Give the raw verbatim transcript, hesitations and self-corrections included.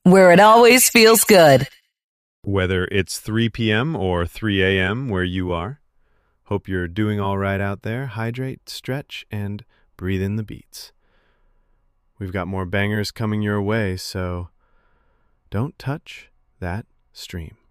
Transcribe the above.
where it always feels good. Whether it's three p.m. or three a.m. where you are, hope you're doing all right out there. Hydrate, stretch, and breathe in the beats. We've got more bangers coming your way, so don't touch that stream.